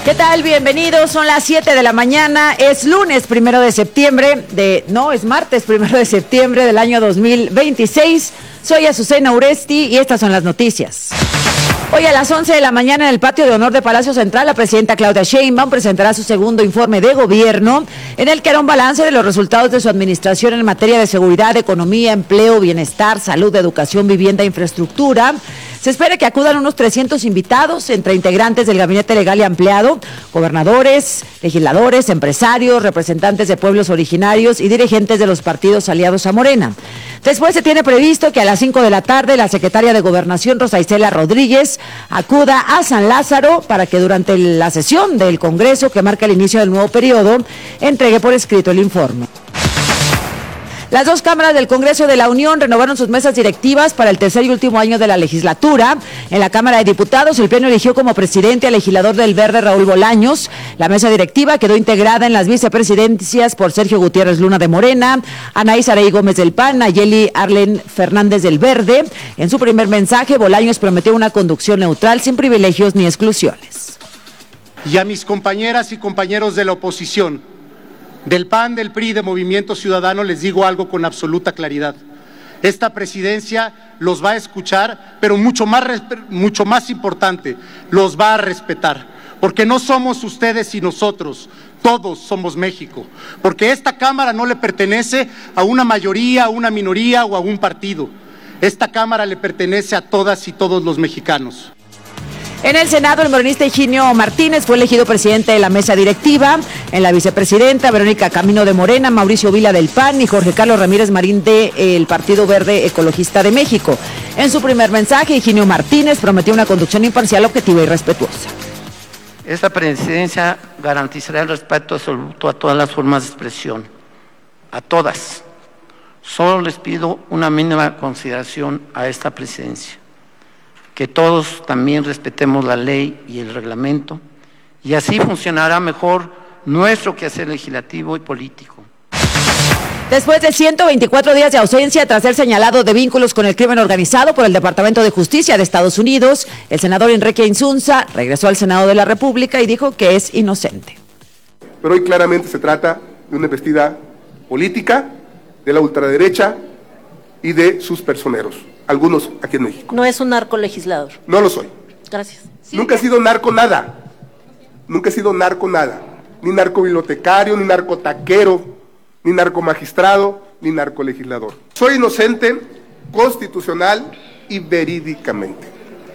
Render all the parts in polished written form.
¿Qué tal? Bienvenidos, son las 7 de la mañana, es lunes 1 de septiembre, es martes 1 de septiembre del año 2026. Soy Azucena Uresti y estas son las noticias. Hoy a las 11 de la mañana en el patio de honor de Palacio Central, la presidenta Claudia Sheinbaum presentará su segundo informe de gobierno, en el que hará un balance de los resultados de su administración en materia de seguridad, economía, empleo, bienestar, salud, educación, vivienda e infraestructura. Se espera que acudan unos 300 invitados, entre integrantes del gabinete legal y ampliado, gobernadores, legisladores, empresarios, representantes de pueblos originarios y dirigentes de los partidos aliados a Morena. Después se tiene previsto que a las 5 de la tarde la secretaria de Gobernación, Rosa Isela Rodríguez, acuda a San Lázaro para que durante la sesión del Congreso que marca el inicio del nuevo periodo, entregue por escrito el informe. Las dos cámaras del Congreso de la Unión renovaron sus mesas directivas para el tercer y último año de la legislatura. En la Cámara de Diputados, el Pleno eligió como presidente al legislador del Verde, Raúl Bolaños. La mesa directiva quedó integrada en las vicepresidencias por Sergio Gutiérrez Luna de Morena, Anaís Aray Gómez del PAN, Nayeli Arlen Fernández del Verde. En su primer mensaje, Bolaños prometió una conducción neutral, sin privilegios ni exclusiones. Y a mis compañeras y compañeros de la oposición, del PAN, del PRI, de Movimiento Ciudadano, les digo algo con absoluta claridad. Esta presidencia los va a escuchar, pero mucho más importante, los va a respetar. Porque no somos ustedes y nosotros, todos somos México. Porque esta Cámara no le pertenece a una mayoría, a una minoría o a un partido. Esta Cámara le pertenece a todas y todos los mexicanos. En el Senado, el morenista Higinio Martínez fue elegido presidente de la mesa directiva. En la vicepresidenta, Verónica Camino de Morena, Mauricio Vila del PAN y Jorge Carlos Ramírez Marín del Partido Verde Ecologista de México. En su primer mensaje, Higinio Martínez prometió una conducción imparcial, objetiva y respetuosa. Esta presidencia garantizará el respeto absoluto a todas las formas de expresión, a todas. Solo les pido una mínima consideración a esta presidencia. Que todos también respetemos la ley y el reglamento, y así funcionará mejor nuestro quehacer legislativo y político. Después de 124 días de ausencia tras ser señalado de vínculos con el crimen organizado por el Departamento de Justicia de Estados Unidos, el senador Enrique Insunza regresó al Senado de la República y dijo que es inocente. Pero hoy claramente se trata de una embestida política de la ultraderecha y de sus personeros. Algunos aquí en México. No es un narcolegislador. No lo soy. Gracias. Sí, nunca he sido narco nada. Nunca he sido narco nada. Ni narcobibliotecario, ni narcotaquero, ni narcomagistrado, ni narcolegislador. Soy inocente constitucional y verídicamente.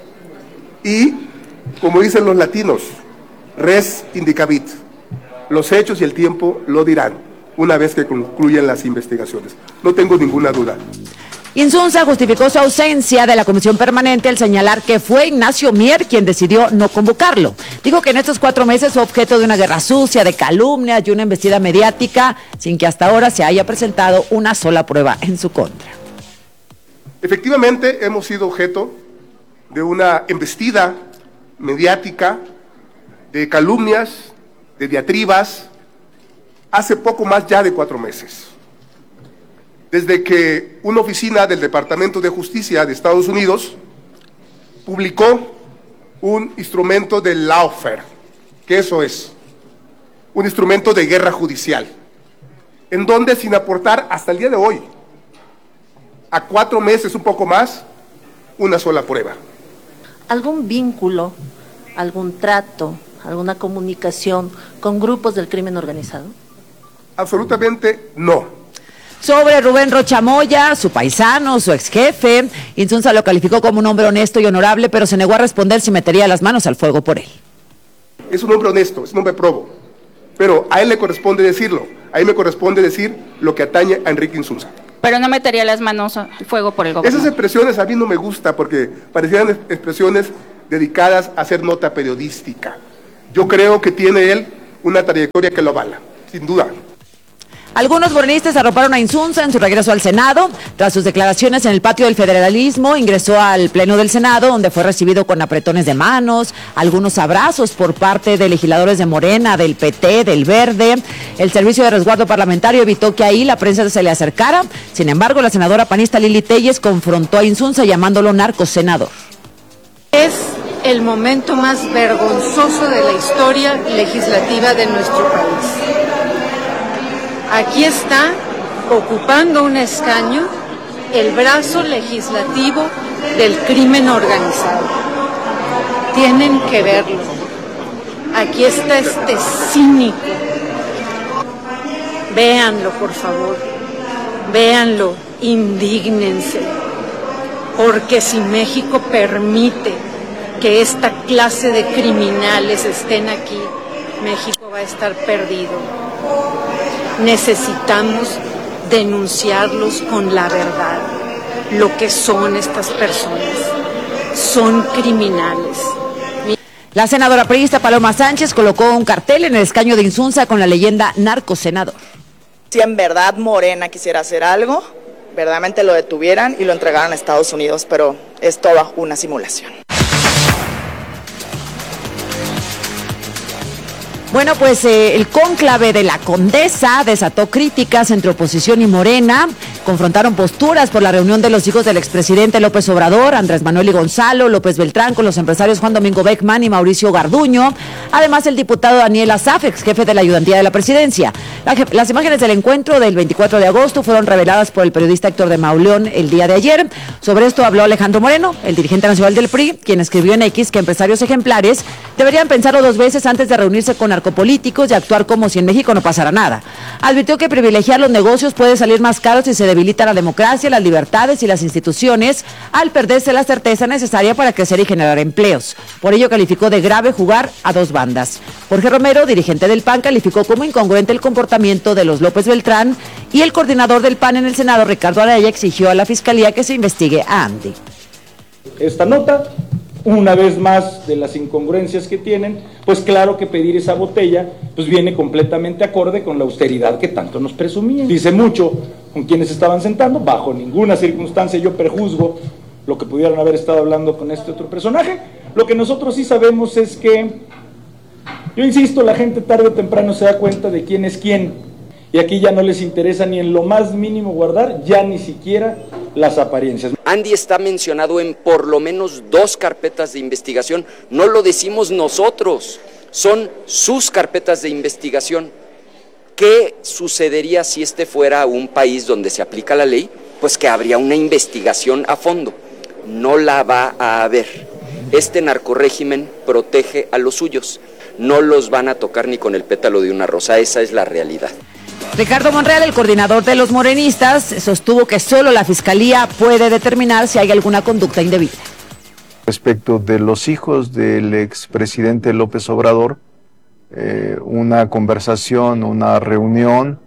Y, como dicen los latinos, res indicavit. Los hechos y el tiempo lo dirán una vez que concluyan las investigaciones. No tengo ninguna duda. Insunza justificó su ausencia de la comisión permanente al señalar que fue Ignacio Mier quien decidió no convocarlo. Dijo que en estos 4 meses fue objeto de una guerra sucia, de calumnias y una embestida mediática, sin que hasta ahora se haya presentado una sola prueba en su contra. Efectivamente, hemos sido objeto de una embestida mediática, de calumnias, de diatribas, hace poco más ya de 4 meses. Desde que una oficina del Departamento de Justicia de Estados Unidos publicó un instrumento de lawfare, que eso es, un instrumento de guerra judicial, en donde sin aportar hasta el día de hoy, a 4 meses, un poco más, una sola prueba. ¿Algún vínculo, algún trato, alguna comunicación con grupos del crimen organizado? Absolutamente no. Sobre Rubén Rocha Moya, su paisano, su ex jefe, Insunza lo calificó como un hombre honesto y honorable, pero se negó a responder si metería las manos al fuego por él. Es un hombre honesto, es un hombre probo, pero a él le corresponde decirlo, a mí me corresponde decir lo que atañe a Enrique Insunza. Pero no metería las manos al fuego por el gobierno. Esas expresiones a mí no me gustan porque parecían expresiones dedicadas a hacer nota periodística. Yo creo que tiene él una trayectoria que lo avala, sin duda. Algunos morenistas arroparon a Insunza en su regreso al Senado. Tras sus declaraciones en el patio del federalismo, ingresó al Pleno del Senado, donde fue recibido con apretones de manos, algunos abrazos por parte de legisladores de Morena, del PT, del Verde. El Servicio de Resguardo Parlamentario evitó que ahí la prensa se le acercara. Sin embargo, la senadora panista Lili Telles confrontó a Insunza llamándolo narcosenador. Es el momento más vergonzoso de la historia legislativa de nuestro país. Aquí está, ocupando un escaño, el brazo legislativo del crimen organizado. Tienen que verlo. Aquí está este cínico. Véanlo, por favor. Véanlo, indígnense. Porque si México permite que esta clase de criminales estén aquí, México va a estar perdido. Necesitamos denunciarlos con la verdad, lo que son estas personas. Son criminales. La senadora priista Paloma Sánchez colocó un cartel en el escaño de Insunza con la leyenda narcosenador. Si en verdad Morena quisiera hacer algo, verdaderamente lo detuvieran y lo entregaran a Estados Unidos, pero es toda una simulación. Bueno, pues el cónclave de la Condesa desató críticas entre oposición y Morena. Confrontaron posturas por la reunión de los hijos del expresidente López Obrador, Andrés Manuel y Gonzalo López Beltrán, con los empresarios Juan Domingo Beckman y Mauricio Garduño. Además, el diputado Daniel Asaf, ex jefe de la ayudantía de la presidencia. Las imágenes del encuentro del 24 de agosto fueron reveladas por el periodista Héctor de Mauleón el día de ayer. Sobre esto habló Alejandro Moreno, el dirigente nacional del PRI, quien escribió en X que empresarios ejemplares deberían pensarlo 2 veces antes de reunirse con narcopolíticos y actuar como si en México no pasara nada. Advirtió que privilegiar los negocios puede salir más caro si se debilita la democracia, las libertades y las instituciones al perderse la certeza necesaria para crecer y generar empleos. Por ello calificó de grave jugar a 2 bandas. Jorge Romero, dirigente del PAN, calificó como incongruente el comportamiento de los López Beltrán, y el coordinador del PAN en el Senado, Ricardo Anaya, exigió a la Fiscalía que se investigue a Andy. Esta nota, una vez más, de las incongruencias que tienen, pues claro que pedir esa botella pues viene completamente acorde con la austeridad que tanto nos presumían. Dice mucho con quienes estaban sentando, bajo ninguna circunstancia yo prejuzgo lo que pudieran haber estado hablando con este otro personaje. Lo que nosotros sí sabemos es que, yo insisto, la gente tarde o temprano se da cuenta de quién es quién, y aquí ya no les interesa ni en lo más mínimo guardar, ya ni siquiera las apariencias. Andy está mencionado en por lo menos 2 carpetas de investigación, no lo decimos nosotros, son sus carpetas de investigación. ¿Qué sucedería si este fuera un país donde se aplica la ley? Pues que habría una investigación a fondo, no la va a haber. Este narcorrégimen protege a los suyos, no los van a tocar ni con el pétalo de una rosa, esa es la realidad. Ricardo Monreal, el coordinador de los morenistas, sostuvo que solo la Fiscalía puede determinar si hay alguna conducta indebida. Respecto de los hijos del expresidente López Obrador, una conversación, una reunión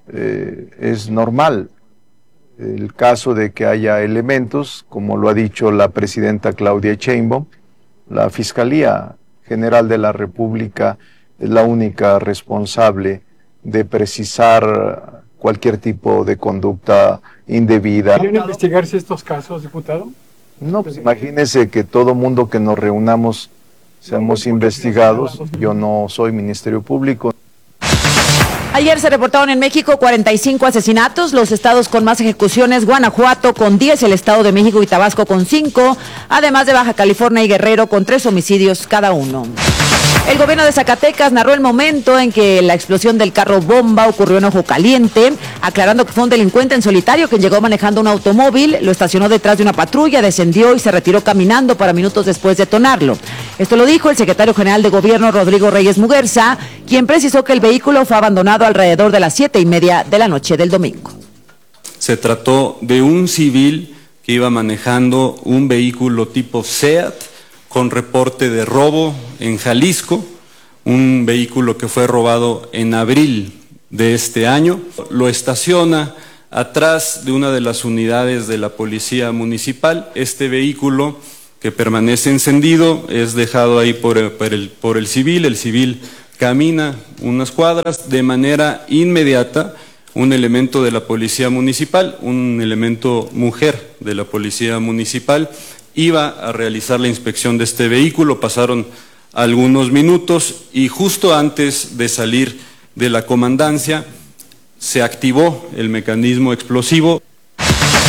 es normal. El caso de que haya elementos, como lo ha dicho la presidenta Claudia Sheinbaum, la Fiscalía General de la República es la única responsable de precisar cualquier tipo de conducta indebida. ¿Quieren investigarse estos casos, diputado? No, pues imagínese que todo mundo que nos reunamos seamos investigados. Yo no soy Ministerio Público. Ayer se reportaron en México 45 asesinatos, los estados con más ejecuciones, Guanajuato con 10, el Estado de México y Tabasco con 5, además de Baja California y Guerrero con 3 homicidios cada uno. El gobierno de Zacatecas narró el momento en que la explosión del carro bomba ocurrió en Ojo Caliente, aclarando que fue un delincuente en solitario quien llegó manejando un automóvil, lo estacionó detrás de una patrulla, descendió y se retiró caminando para minutos después detonarlo. Esto lo dijo el secretario general de Gobierno, Rodrigo Reyes Muguerza, quien precisó que el vehículo fue abandonado alrededor de las 7:30 de la noche del domingo. Se trató de un civil que iba manejando un vehículo tipo SEAT, con reporte de robo en Jalisco, un vehículo que fue robado en abril de este año. Lo estaciona atrás de una de las unidades de la Policía Municipal. Este vehículo, que permanece encendido, es dejado ahí por el civil camina unas cuadras. De manera inmediata, un elemento de la Policía Municipal, un elemento mujer de la Policía Municipal, iba a realizar la inspección de este vehículo. Pasaron algunos minutos y justo antes de salir de la comandancia se activó el mecanismo explosivo.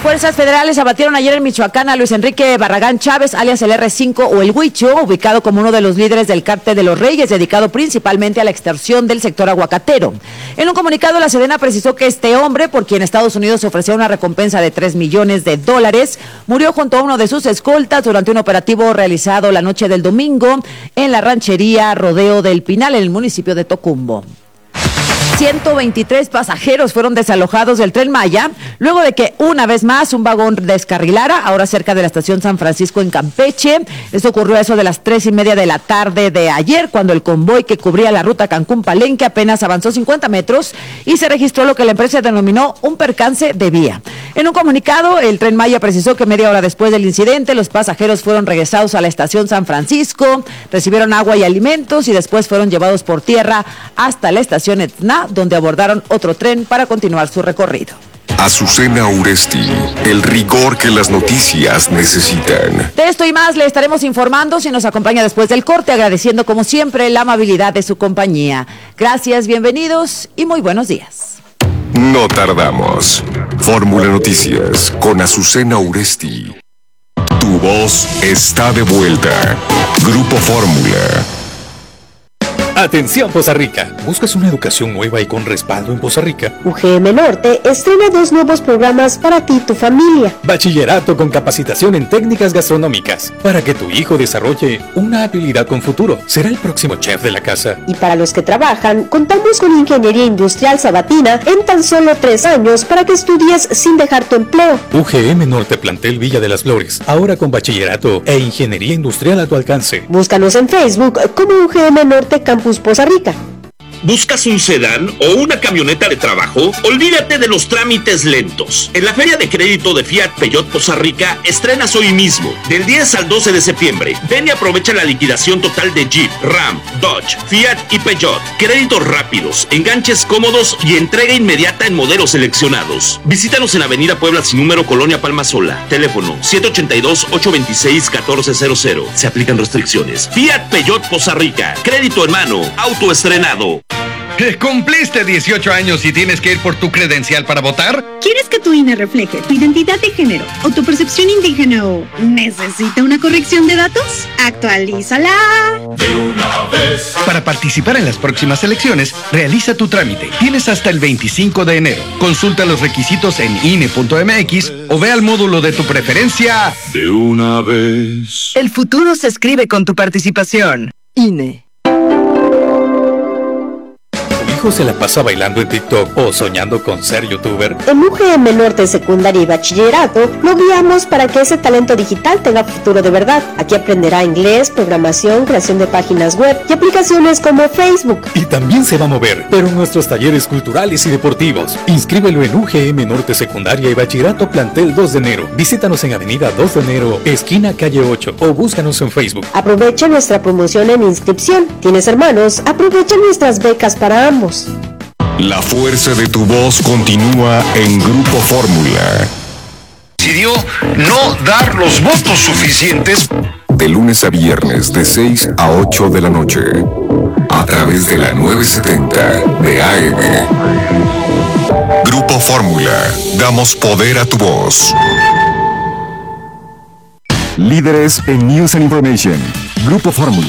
Fuerzas federales abatieron ayer en Michoacán a Luis Enrique Barragán Chávez, alias el R5 o el Huicho, ubicado como uno de los líderes del Cártel de los Reyes, dedicado principalmente a la extorsión del sector aguacatero. En un comunicado, la Sedena precisó que este hombre, por quien Estados Unidos ofreció una recompensa de $3 millones, murió junto a uno de sus escoltas durante un operativo realizado la noche del domingo en la ranchería Rodeo del Pinal, en el municipio de Tocumbo. 123 pasajeros fueron desalojados del Tren Maya luego de que una vez más un vagón descarrilara, ahora cerca de la estación San Francisco en Campeche. Esto ocurrió a eso de las 3:30 de la tarde de ayer, cuando el convoy que cubría la ruta Cancún-Palenque apenas avanzó 50 metros y se registró lo que la empresa denominó un percance de vía. En un comunicado, el Tren Maya precisó que media hora después del incidente, los pasajeros fueron regresados a la estación San Francisco, recibieron agua y alimentos y después fueron llevados por tierra hasta la estación Etna, donde abordaron otro tren para continuar su recorrido. Azucena Uresti, el rigor que las noticias necesitan. De esto y más le estaremos informando si nos acompaña después del corte, agradeciendo como siempre la amabilidad de su compañía. Gracias, bienvenidos y muy buenos días. No tardamos. Fórmula Noticias con Azucena Uresti. Tu voz está de vuelta. Grupo Fórmula. Atención Poza Rica, ¿buscas una educación nueva y con respaldo en Poza Rica? UGM Norte estrena 2 nuevos programas para ti y tu familia. Bachillerato con capacitación en técnicas gastronómicas, para que tu hijo desarrolle una habilidad con futuro. Será el próximo chef de la casa. Y para los que trabajan, contamos con Ingeniería Industrial Sabatina en tan solo 3 años para que estudies sin dejar tu empleo. UGM Norte Plantel Villa de las Flores, ahora con bachillerato e ingeniería industrial a tu alcance. Búscanos en Facebook como UGM Norte Campus Poza Rica. ¿Buscas un sedán o una camioneta de trabajo? Olvídate de los trámites lentos. En la Feria de Crédito de Fiat Peugeot Poza Rica estrenas hoy mismo, del 10 al 12 de septiembre. Ven y aprovecha la liquidación total de Jeep, Ram, Dodge, Fiat y Peugeot. Créditos rápidos, enganches cómodos y entrega inmediata en modelos seleccionados. Visítanos en Avenida Puebla sin número, Colonia Palma Sola. Teléfono 782-826-1400. Se aplican restricciones. Fiat Peugeot Poza Rica. Crédito en mano. Auto estrenado. ¿Cumpliste 18 años y tienes que ir por tu credencial para votar? ¿Quieres que tu INE refleje tu identidad de género o tu percepción indígena o necesita una corrección de datos? ¡Actualízala! De una vez. Para participar en las próximas elecciones, realiza tu trámite. Tienes hasta el 25 de enero. Consulta los requisitos en INE.mx o ve al módulo de tu preferencia. De una vez. El futuro se escribe con tu participación. INE. ¿Se la pasa bailando en TikTok o soñando con ser youtuber? En UGM Norte Secundaria y Bachillerato lo guiamos para que ese talento digital tenga futuro de verdad. Aquí aprenderá inglés, programación, creación de páginas web y aplicaciones como Facebook. Y también se va a mover, pero en nuestros talleres culturales y deportivos. Inscríbelo en UGM Norte Secundaria y Bachillerato Plantel 2 de enero. Visítanos en Avenida 2 de enero, esquina calle 8 o búscanos en Facebook. Aprovecha nuestra promoción en inscripción. ¿Tienes hermanos? Aprovecha nuestras becas para ambos. La fuerza de tu voz continúa en Grupo Fórmula. Decidió no dar los votos suficientes. De lunes a viernes de 6 a 8 de la noche. A través de la 970 de AM. Grupo Fórmula. Damos poder a tu voz. Líderes en News and Information. Grupo Fórmula.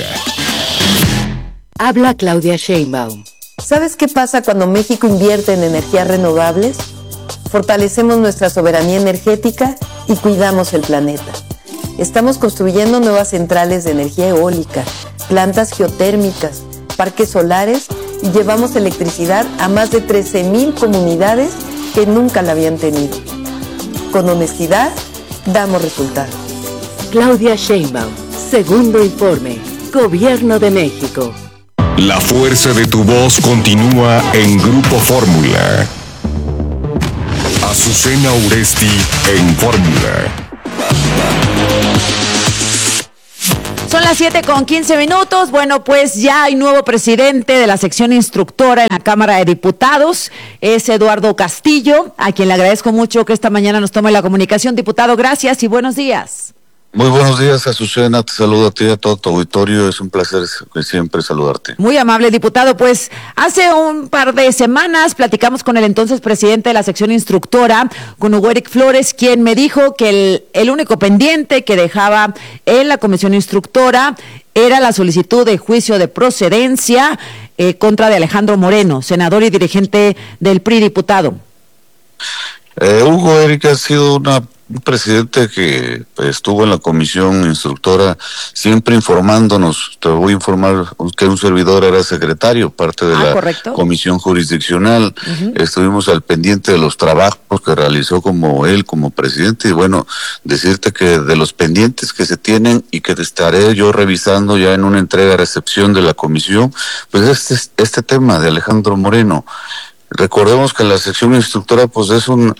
Habla Claudia Sheinbaum. ¿Sabes qué pasa cuando México invierte en energías renovables? Fortalecemos nuestra soberanía energética y cuidamos el planeta. Estamos construyendo nuevas centrales de energía eólica, plantas geotérmicas, parques solares y llevamos electricidad a más de 13,000 comunidades que nunca la habían tenido. Con honestidad, damos resultados. Claudia Sheinbaum, segundo informe, Gobierno de México. La fuerza de tu voz continúa en Grupo Fórmula. Azucena Uresti en Fórmula. Son las 7:15. Bueno, pues ya hay nuevo presidente de la sección instructora en la Cámara de Diputados. Es Eduardo Castillo, a quien le agradezco mucho que esta mañana nos tome la comunicación. Diputado, gracias y buenos días. Muy buenos días, Azucena, te saludo a ti y a todo tu auditorio, es un placer siempre saludarte. Muy amable, diputado. Pues hace un par de semanas platicamos con el entonces presidente de la sección instructora, con Hugo Eric Flores, quien me dijo que el único pendiente que dejaba en la comisión instructora era la solicitud de juicio de procedencia contra de Alejandro Moreno, senador y dirigente del PRI, diputado. Hugo Eric ha sido un presidente que estuvo en la comisión instructora siempre informándonos. Te voy a informar que un servidor era secretario, parte de la correcto. comisión jurisdiccional. Estuvimos al pendiente de los trabajos que realizó como presidente, y bueno, decirte que de los pendientes que se tienen y que estaré yo revisando ya en una entrega-recepción de la comisión, pues este tema de Alejandro Moreno. Recordemos que la sección instructora pues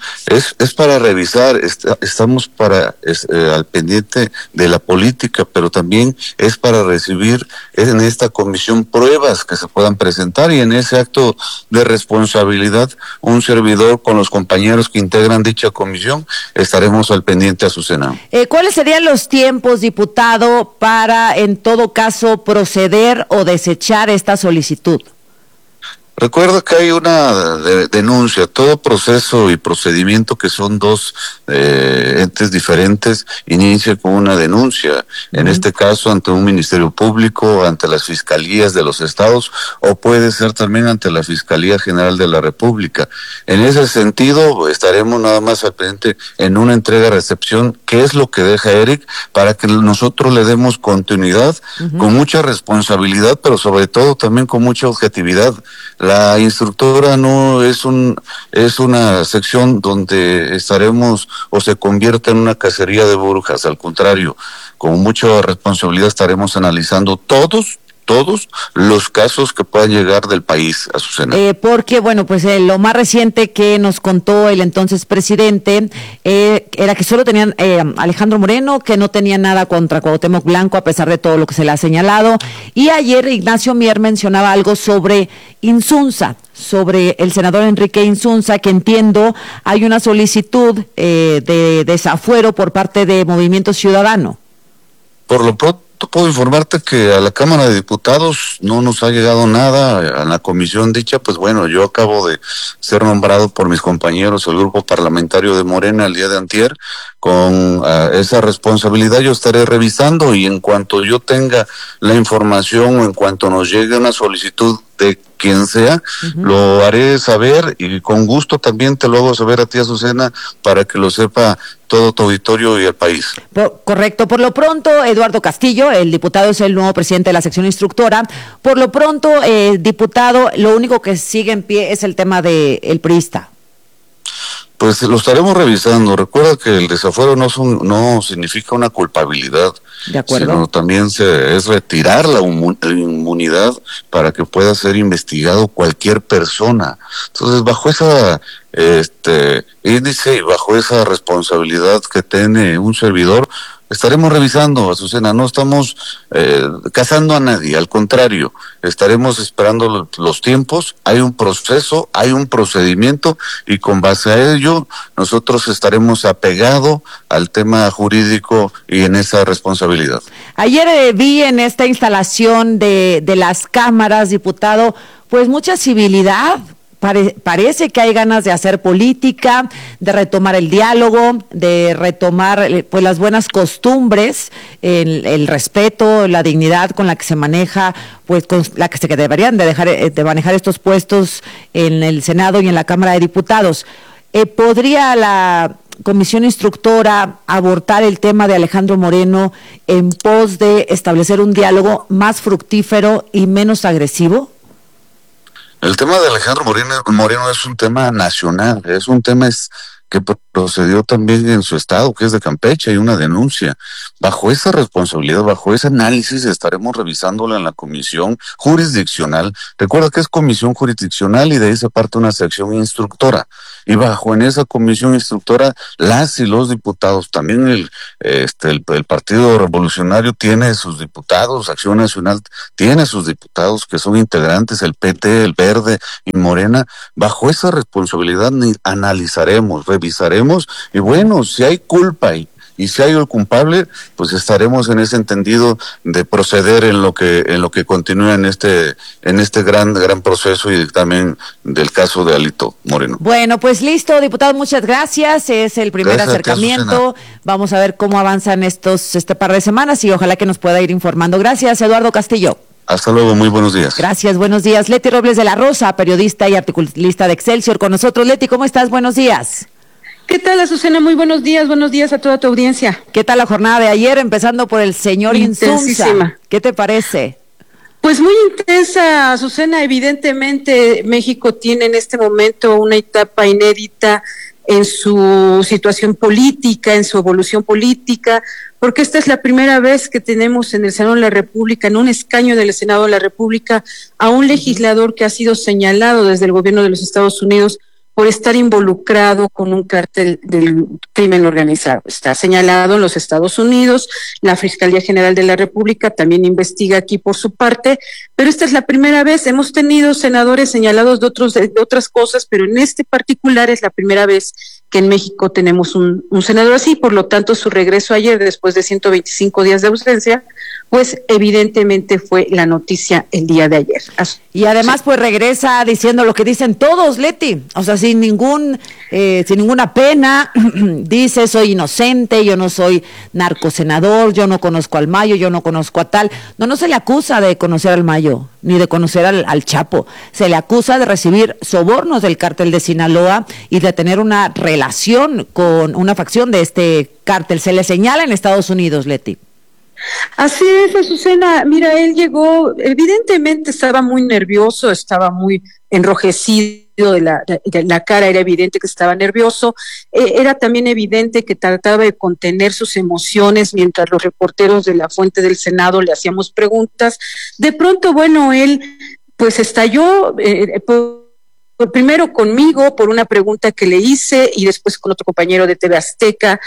es para revisar, estamos al pendiente de la política, pero también es para recibir en esta comisión pruebas que se puedan presentar, y en ese acto de responsabilidad un servidor con los compañeros que integran dicha comisión estaremos al pendiente, Azucena. ¿Cuáles serían los tiempos, diputado, para en todo caso proceder o desechar esta solicitud? Recuerda que hay una denuncia, todo proceso y procedimiento que son dos entes diferentes, inicia con una denuncia, en este caso ante un ministerio público, ante las fiscalías de los estados, o puede ser también ante la Fiscalía General de la República. En ese sentido, estaremos nada más al pendiente en una entrega-recepción, que es lo que deja Eric, para que nosotros le demos continuidad, con mucha responsabilidad, pero sobre todo también con mucha objetividad. La instructora no es una sección donde estaremos o se convierta en una cacería de brujas, al contrario, con mucha responsabilidad estaremos analizando todos los casos que puedan llegar del país, Azucena. Porque, bueno, pues lo más reciente que nos contó el entonces presidente era que solo tenían Alejandro Moreno, que no tenía nada contra Cuauhtémoc Blanco, a pesar de todo lo que se le ha señalado. Y ayer Ignacio Mier mencionaba algo sobre Insunza, sobre el senador Enrique Insunza, que entiendo hay una solicitud de desafuero por parte de Movimiento Ciudadano. Por lo pronto puedo informarte que a la Cámara de Diputados no nos ha llegado nada. A la comisión dicha, pues bueno, yo acabo de ser nombrado por mis compañeros, el grupo parlamentario de Morena, el día de antier, con esa responsabilidad. Yo estaré revisando, y en cuanto yo tenga la información o en cuanto nos llegue una solicitud de quien sea, lo haré saber, y con gusto también te lo hago saber a ti, Azucena, para que lo sepa todo tu auditorio y el país. Correcto. Por lo pronto, Eduardo Castillo, el diputado, es el nuevo presidente de la sección instructora. Por lo pronto, diputado, lo único que sigue en pie es el tema del priista. Pues lo estaremos revisando. Recuerda que el desafuero no significa una culpabilidad, de acuerdo, sino también es retirar la inmunidad para que pueda ser investigado cualquier persona. Entonces, bajo esa índice y bajo esa responsabilidad que tiene un servidor, estaremos revisando, Azucena. No estamos cazando a nadie, al contrario, estaremos esperando los tiempos. Hay un proceso, hay un procedimiento, y con base a ello nosotros estaremos apegados al tema jurídico y en esa responsabilidad. Ayer vi en esta instalación de las cámaras, diputado, pues mucha civilidad. Parece que hay ganas de hacer política, de retomar el diálogo, de retomar pues las buenas costumbres, el respeto, la dignidad con la que se maneja, pues con la que se deberían de manejar estos puestos en el Senado y en la Cámara de Diputados. ¿Podría la comisión instructora abortar el tema de Alejandro Moreno en pos de establecer un diálogo más fructífero y menos agresivo? El tema de Alejandro Moreno es un tema nacional, es un tema que procedió también en su estado, que es de Campeche. Hay una denuncia. Bajo esa responsabilidad, bajo ese análisis, estaremos revisándola en la comisión jurisdiccional. Recuerda que es comisión jurisdiccional y de ahí se parte una sección instructora. Y en esa comisión instructora, las y los diputados, también el Partido Revolucionario tiene sus diputados, Acción Nacional tiene sus diputados que son integrantes, el PT, el Verde y Morena. Bajo esa responsabilidad analizaremos, revisaremos, y bueno, si hay culpa y y si hay el culpable, pues estaremos en ese entendido de proceder en lo que continúa en este gran proceso y también del caso de Alito Moreno. Bueno, pues listo, diputado, muchas gracias. Es el primer acercamiento. Vamos a ver cómo avanzan este par de semanas y ojalá que nos pueda ir informando. Gracias, Eduardo Castillo. Hasta luego, muy buenos días. Gracias, buenos días. Leti Robles de la Rosa, periodista y articulista de Excelsior, con nosotros. Leti, ¿cómo estás? Buenos días. ¿Qué tal, Azucena? Muy buenos días a toda tu audiencia. ¿Qué tal la jornada de ayer, empezando por el señor Insunza? ¿Qué te parece? Pues muy intensa, Azucena. Evidentemente, México tiene en este momento una etapa inédita en su situación política, en su evolución política, porque esta es la primera vez que tenemos en el Senado de la República, en un escaño del Senado de la República, a un legislador que ha sido señalado desde el gobierno de los Estados Unidos por estar involucrado con un cártel del crimen organizado. Está señalado en los Estados Unidos, la Fiscalía General de la República también investiga aquí por su parte, pero esta es la primera vez. Hemos tenido senadores señalados de otras cosas, pero en este particular es la primera vez que en México tenemos un senador así. Por lo tanto, su regreso ayer, después de 125 días de ausencia, pues evidentemente fue la noticia el día de ayer. Y además pues regresa diciendo lo que dicen todos, Leti, o sea, sin ninguna pena, dice: soy inocente, yo no soy narcosenador, yo no conozco al Mayo, yo no conozco a tal. No se le acusa de conocer al Mayo, ni de conocer al Chapo, se le acusa de recibir sobornos del cártel de Sinaloa y de tener una relación con una facción de este cártel. Se le señala en Estados Unidos, Leti. Así es, Azucena. Mira, él llegó, evidentemente estaba muy nervioso, estaba muy enrojecido de la cara, era evidente que estaba nervioso, era también evidente que trataba de contener sus emociones mientras los reporteros de la fuente del Senado le hacíamos preguntas. De pronto, bueno, él pues estalló, primero conmigo por una pregunta que le hice y después con otro compañero de TV Azteca,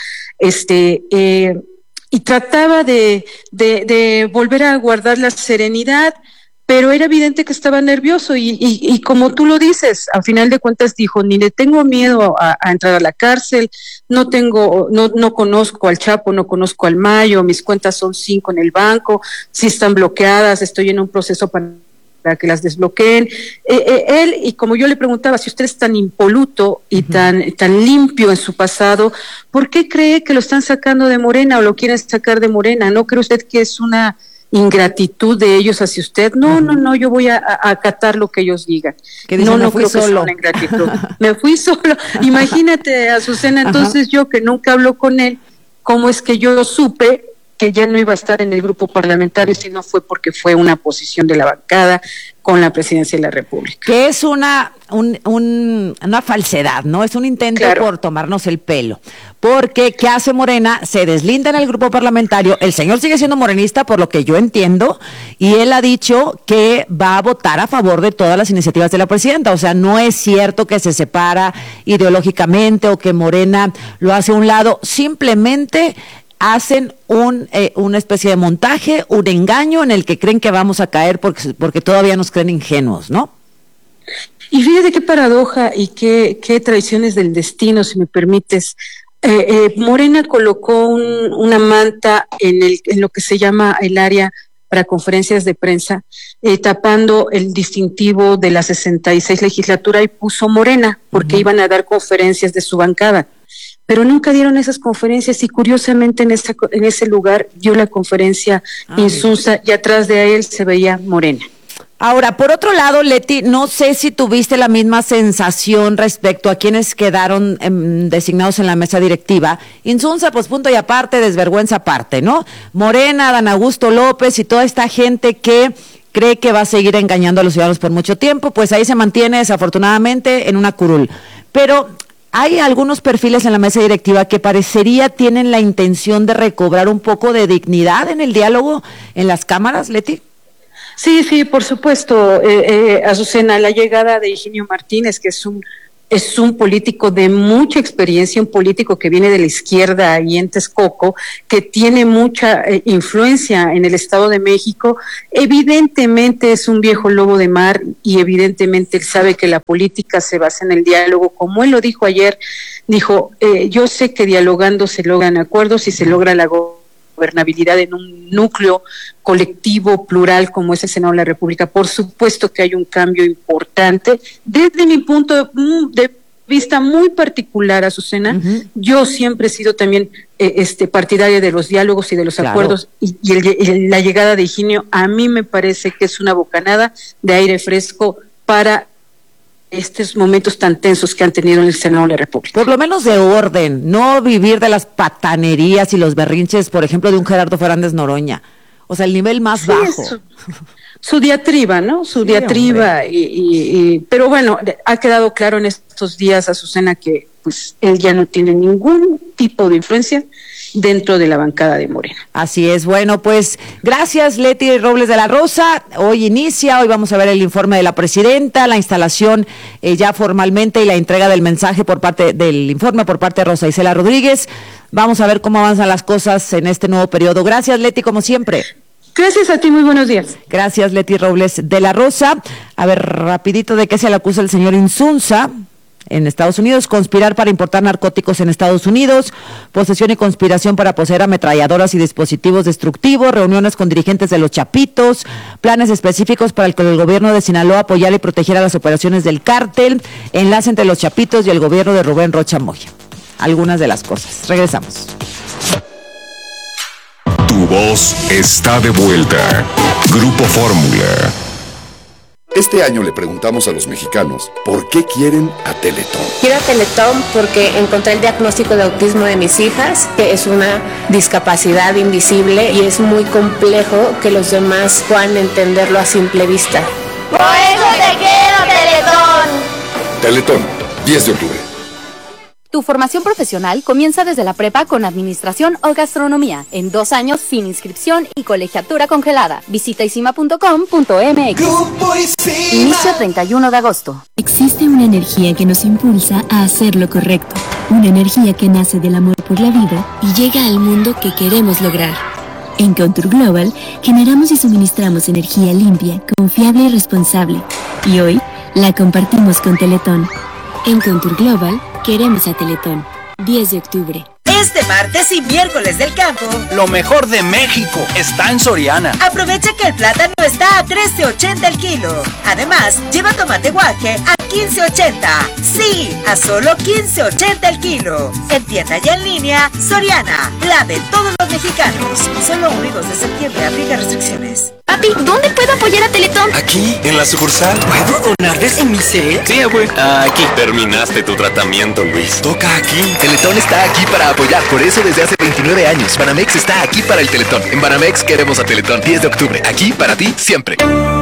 y trataba de volver a guardar la serenidad, pero era evidente que estaba nervioso y como tú lo dices, al final de cuentas dijo: ni le tengo miedo a entrar a la cárcel, no conozco al Chapo, no conozco al Mayo, mis cuentas son 5 en el banco, si están bloqueadas, estoy en un proceso para que las desbloqueen. Él, y como yo le preguntaba, si usted es tan impoluto y tan limpio en su pasado, ¿por qué cree que lo están sacando de Morena o lo quieren sacar de Morena? ¿No cree usted que es una ingratitud de ellos hacia usted? No, yo voy a acatar lo que ellos digan. No creo que sea una ingratitud. Me fui solo. Imagínate, Azucena, entonces yo que nunca hablo con él, ¿cómo es que yo supe que ya no iba a estar en el grupo parlamentario, si no fue porque fue una posición de la bancada con la presidencia de la República? Que es una falsedad, ¿no? Es un intento por tomarnos el pelo. Porque, ¿qué hace Morena? Se deslinda en el grupo parlamentario, el señor sigue siendo morenista, por lo que yo entiendo, y él ha dicho que va a votar a favor de todas las iniciativas de la presidenta. O sea, no es cierto que se separa ideológicamente o que Morena lo hace a un lado, simplemente hacen una especie de montaje, un engaño en el que creen que vamos a caer porque todavía nos creen ingenuos, ¿no? Y fíjate qué paradoja y qué traiciones del destino, si me permites. Morena colocó una manta en lo que se llama el área para conferencias de prensa, tapando el distintivo de la 66 legislatura, y puso Morena porque iban a dar conferencias de su bancada. Pero nunca dieron esas conferencias y curiosamente en ese lugar dio la conferencia Insunza y atrás de él se veía Morena. Ahora, por otro lado, Leti, no sé si tuviste la misma sensación respecto a quienes quedaron designados en la mesa directiva. Insunza, pues punto y aparte, desvergüenza aparte, ¿no? Morena, Dan Augusto López y toda esta gente que cree que va a seguir engañando a los ciudadanos por mucho tiempo, pues ahí se mantiene desafortunadamente en una curul. Pero hay algunos perfiles en la mesa directiva que parecería tienen la intención de recobrar un poco de dignidad en el diálogo en las cámaras, Leti. Sí, por supuesto, Azucena, la llegada de Higinio Martínez, que es un es un político de mucha experiencia, un político que viene de la izquierda ahí en Texcoco, que tiene mucha influencia en el Estado de México. Evidentemente es un viejo lobo de mar y evidentemente él sabe que la política se basa en el diálogo. Como él lo dijo ayer, dijo, yo sé que dialogando se logran acuerdos y se logra la gobernabilidad en un núcleo colectivo, plural, como es el Senado de la República. Por supuesto que hay un cambio importante. Desde mi punto de vista muy particular, Azucena, yo siempre he sido también partidaria de los diálogos y de los acuerdos, y la llegada de Higinio a mí me parece que es una bocanada de aire fresco para estos momentos tan tensos que han tenido en el Senado de la República. Por lo menos de orden, no vivir de las patanerías y los berrinches, por ejemplo, de un Gerardo Fernández Noroña. O sea, el nivel más bajo. Su diatriba, ¿no? Su diatriba, pero bueno, ha quedado claro en estos días, Azucena, que pues él ya no tiene ningún tipo de influencia dentro de la bancada de Morena. Así es. Bueno, pues gracias, Leti Robles de la Rosa. Hoy vamos a ver el informe de la presidenta, la instalación ya formalmente y la entrega del mensaje del informe por parte de Rosa Isela Rodríguez. Vamos a ver cómo avanzan las cosas en este nuevo periodo. Gracias, Leti, como siempre. Gracias a ti, muy buenos días. Gracias, Leti Robles de la Rosa. A ver, rapidito, ¿de qué se le acusa el señor Insunza? En Estados Unidos, conspirar para importar narcóticos en Estados Unidos, posesión y conspiración para poseer ametralladoras y dispositivos destructivos, reuniones con dirigentes de los Chapitos, planes específicos para que el gobierno de Sinaloa apoyara y protegiera las operaciones del cártel, enlace entre los Chapitos y el gobierno de Rubén Rocha Moya. Algunas de las cosas. Regresamos. Tu voz está de vuelta. Grupo Fórmula. Este año le preguntamos a los mexicanos por qué quieren a Teletón. Quiero a Teletón porque encontré el diagnóstico de autismo de mis hijas, que es una discapacidad invisible y es muy complejo que los demás puedan entenderlo a simple vista. ¡Por eso te quiero, Teletón! Teletón, 10 de octubre. Tu formación profesional comienza desde la prepa con administración o gastronomía, en 2 años sin inscripción y colegiatura congelada. Visita isima.com.mx. Inicio 31 de agosto. Existe una energía que nos impulsa a hacer lo correcto. Una energía que nace del amor por la vida y llega al mundo que queremos lograr. En Contour Global generamos y suministramos energía limpia, confiable y responsable. Y hoy la compartimos con Teletón. En Contour Global queremos a Teletón. 10 de octubre. Este martes y miércoles del campo, lo mejor de México está en Soriana. Aprovecha que el plátano está a $13.80 el kilo. Además, lleva tomate guaje a $15.80. Sí, a solo $15.80 el kilo. En tienda y en línea, Soriana, la de todos los mexicanos. Solo 1 y 2 de septiembre, aplica restricciones. Papi, ¿dónde puedo apoyar a Teletón? Aquí, en la sucursal. ¿Puedo donarles en mi set? Sí, abue. Aquí. Terminaste tu tratamiento, Luis. Toca aquí. Teletón está aquí para apoyar. Por eso desde hace 29 años, Banamex está aquí para el Teletón. En Banamex queremos a Teletón. 10 de octubre. Aquí para ti, siempre.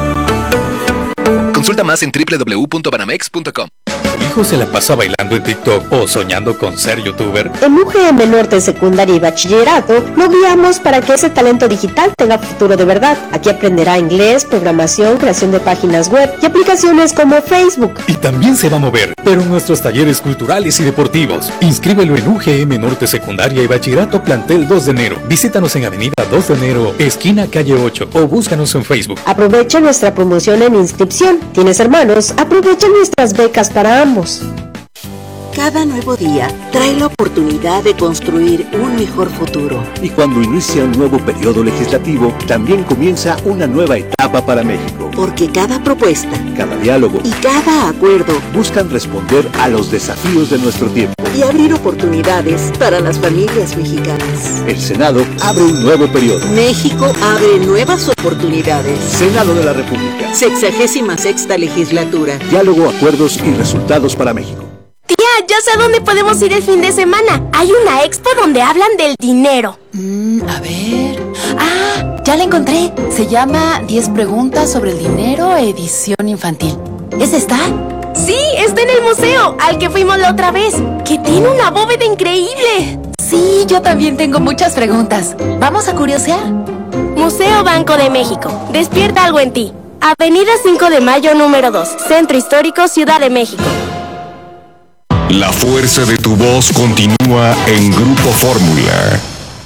Consulta más en www.banamex.com. ¿Tu hijo se la pasa bailando en TikTok o soñando con ser youtuber? En UGM Norte Secundaria y Bachillerato lo guiamos para que ese talento digital tenga futuro de verdad. Aquí aprenderá inglés, programación, creación de páginas web y aplicaciones como Facebook. Y también se va a mover, pero en nuestros talleres culturales y deportivos. Inscríbelo en UGM Norte Secundaria y Bachillerato Plantel 2 de enero. Visítanos en Avenida 2 de enero, esquina calle 8 o búscanos en Facebook. Aprovecha nuestra promoción en inscripción. ¿Tienes hermanos? Aprovecha nuestras becas para ambos. Cada nuevo día trae la oportunidad de construir un mejor futuro. Y cuando inicia un nuevo periodo legislativo, también comienza una nueva etapa para México. Porque cada propuesta, cada diálogo y cada acuerdo buscan responder a los desafíos de nuestro tiempo y abrir oportunidades para las familias mexicanas. El Senado abre un nuevo periodo. México abre nuevas oportunidades. Senado de la República. 66ª legislatura. Diálogo, acuerdos y resultados para México. Tía, ya sé a dónde podemos ir el fin de semana. Hay una expo donde hablan del dinero. A ver... ya la encontré. Se llama 10 preguntas sobre el dinero, edición infantil. ¿Es esta? Sí, está en el museo, al que fuimos la otra vez, que tiene una bóveda increíble. Sí, yo también tengo muchas preguntas. ¿Vamos a curiosear? Museo Banco de México. Despierta algo en ti. Avenida 5 de Mayo, número 2. Centro Histórico, Ciudad de México. La fuerza de tu voz continúa en Grupo Fórmula.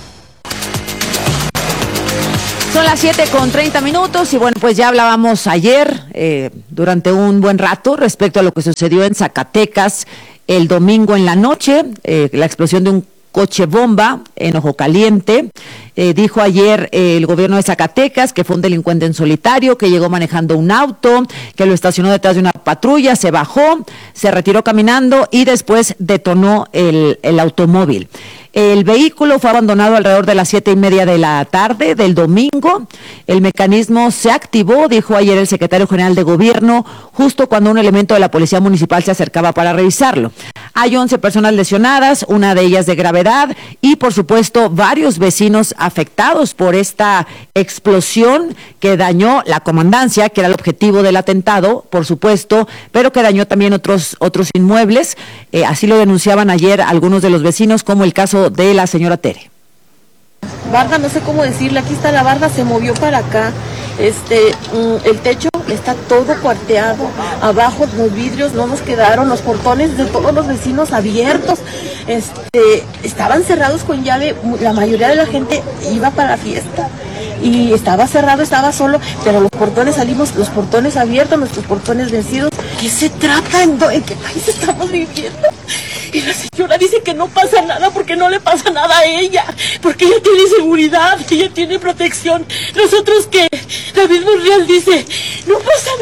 Son las 7:30 y bueno, pues ya hablábamos ayer durante un buen rato respecto a lo que sucedió en Zacatecas el domingo en la noche, la explosión de un coche bomba en Ojo Caliente. Dijo ayer el gobierno de Zacatecas que fue un delincuente en solitario, que llegó manejando un auto, que lo estacionó detrás de una patrulla, se bajó, se retiró caminando y después detonó el automóvil. El vehículo fue abandonado alrededor de las 7:30 de la tarde del domingo. El mecanismo se activó, dijo ayer el secretario general de gobierno, justo cuando un elemento de la policía municipal se acercaba para revisarlo. Hay 11 personas lesionadas, una de ellas de gravedad y por supuesto varios vecinos afectados por esta explosión que dañó la comandancia, que era el objetivo del atentado, por supuesto, pero que dañó también otros inmuebles. Así lo denunciaban ayer algunos de los vecinos, como el caso de la señora Tere. Barda, no sé cómo decirle, aquí está la barda, se movió para acá, el techo está todo cuarteado, abajo los vidrios no nos quedaron, los portones de todos los vecinos abiertos, estaban cerrados con llave, la mayoría de la gente iba para la fiesta y estaba cerrado, estaba solo, pero los portones salimos, los portones abiertos, nuestros portones vencidos. ¿Qué se trata? ¿En qué país estamos viviendo? Y la señora dice que no pasa nada porque no le pasa nada a ella, porque ella tiene seguridad, ella tiene protección. Nosotros que David Monreal dice, no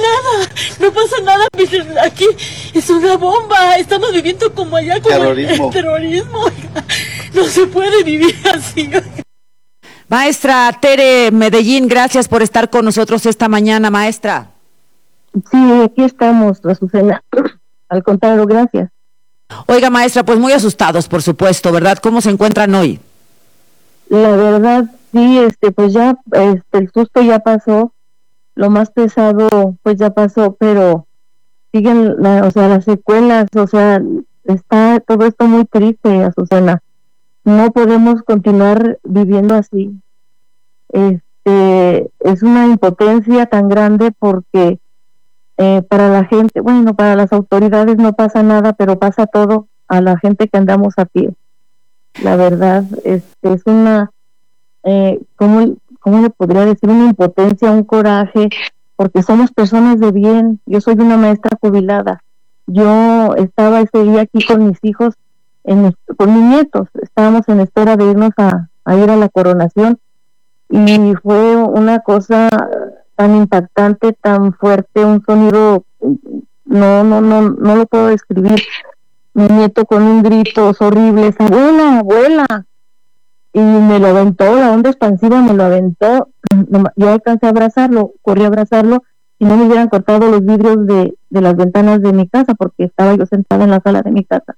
pasa nada, miren, aquí es una bomba, estamos viviendo como allá, como el terrorismo. No se puede vivir así. Maestra Tere Medellín, gracias por estar con nosotros esta mañana, maestra. Sí, aquí estamos, Azucena. Al contrario, gracias. Oiga, maestra, pues muy asustados, por supuesto, ¿verdad? ¿Cómo se encuentran hoy? La verdad, sí, pues ya, el susto ya pasó, lo más pesado, pues ya pasó, pero siguen, las secuelas, está todo esto muy triste, Azucena. No podemos continuar viviendo así. Es una impotencia tan grande porque para la gente, bueno, para las autoridades no pasa nada, pero pasa todo a la gente que andamos a pie. La verdad, es una, ¿cómo le podría decir? Una impotencia, un coraje, porque somos personas de bien. Yo soy una maestra jubilada. Yo estaba ese día aquí con mis hijos, con mis nietos. Estábamos en espera de irnos a ir a la coronación y fue una cosa tan impactante, tan fuerte, un sonido, no lo puedo describir. Mi nieto con un grito horrible, abuela, y me lo aventó, la onda expansiva me lo aventó, yo alcancé a abrazarlo, corrí a abrazarlo, y no me hubieran cortado los vidrios de las ventanas de mi casa, porque estaba yo sentada en la sala de mi casa.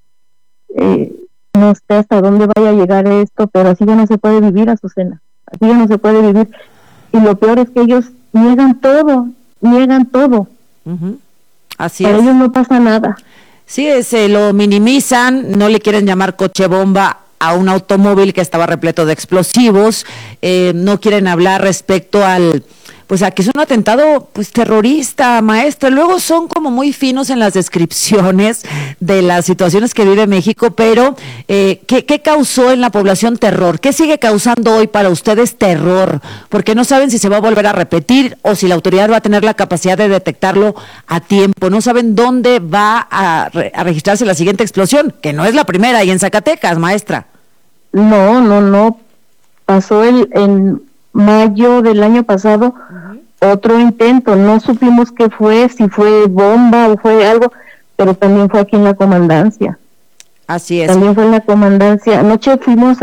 No sé hasta dónde vaya a llegar esto, pero así ya no se puede vivir, Azucena, así ya no se puede vivir. Y lo peor es que ellos niegan todo. Uh-huh. Así Para es. ellos no pasa nada. Sí, se lo minimizan, no le quieren llamar coche bomba a un automóvil que estaba repleto de explosivos, no quieren hablar respecto a que es un atentado terrorista, maestra. Luego son como muy finos en las descripciones de las situaciones que vive México, pero ¿qué causó en la población terror? ¿Qué sigue causando hoy para ustedes terror? Porque no saben si se va a volver a repetir o si la autoridad va a tener la capacidad de detectarlo a tiempo. No saben dónde va a registrarse la siguiente explosión, que no es la primera, y en Zacatecas, maestra. No. Pasó en mayo del año pasado, otro intento, no supimos qué fue, si fue bomba o fue algo, pero también fue aquí en la comandancia. Así es. También fue en la comandancia. Anoche fuimos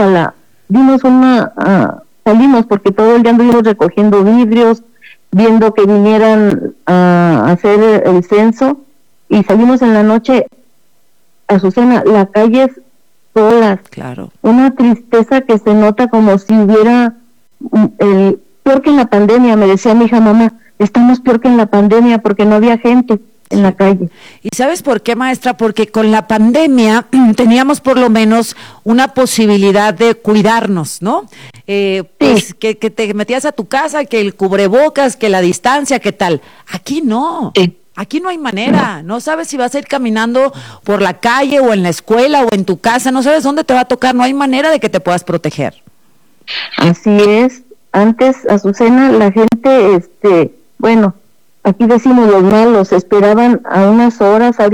salimos porque todo el día anduvimos recogiendo vidrios, viendo que vinieran a hacer el censo, y salimos en la noche, Azucena, la calle es sola. Claro. Una tristeza que se nota como si hubiera peor que en la pandemia. Me decía mi hija, mamá, estamos peor que en la pandemia porque no había gente en la calle. ¿Y sabes por qué, maestra? Porque con la pandemia teníamos por lo menos una posibilidad de cuidarnos, ¿no? Pues que te metías a tu casa, que el cubrebocas, que la distancia, ¿qué tal? Aquí no. Aquí no hay manera, no sabes si vas a ir caminando por la calle o en la escuela o en tu casa, no sabes dónde te va a tocar, no hay manera de que te puedas proteger. Así es. Antes, Azucena, la gente, bueno, aquí decimos los malos, esperaban a unas horas,